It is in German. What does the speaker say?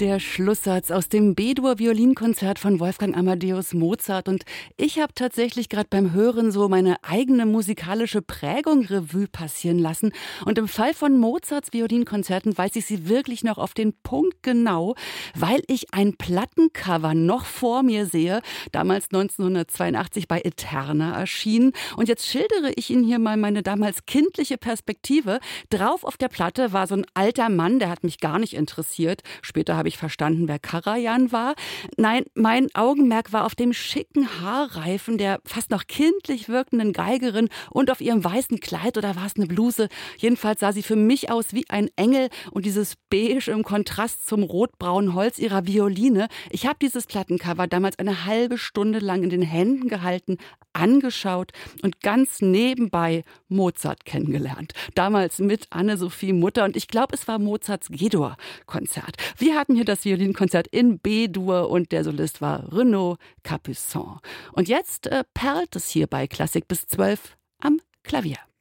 Der Schlusssatz aus dem B-Dur-Violinkonzert von Wolfgang Amadeus Mozart. Und ich habe tatsächlich gerade beim Hören so meine eigene musikalische Prägung Revue passieren lassen. Und im Fall von Mozarts Violinkonzerten weiß ich sie wirklich noch auf den Punkt genau, weil ich ein Plattencover noch vor mir sehe, damals 1982 bei Eterna erschienen. Und jetzt schildere ich Ihnen hier mal meine damals kindliche Perspektive. Drauf auf der Platte war so ein alter Mann, der hat mich gar nicht interessiert. Später habe ich verstanden, wer Karajan war. Nein, mein Augenmerk war auf dem schicken Haarreifen der fast noch kindlich wirkenden Geigerin und auf ihrem weißen Kleid, oder war es eine Bluse? Jedenfalls sah sie für mich aus wie ein Engel, und dieses Beige im Kontrast zum rotbraunen Holz ihrer Violine. Ich habe dieses Plattencover damals eine halbe Stunde lang in den Händen gehalten, angeschaut und ganz nebenbei Mozart kennengelernt. Damals mit Anne-Sophie Mutter, und ich glaube, es war Mozarts G-Dur-Konzert. Wir hatten hier das Violinkonzert in B-Dur und der Solist war Renaud Capuçon. Und jetzt perlt es hier bei Klassik bis 12 am Klavier.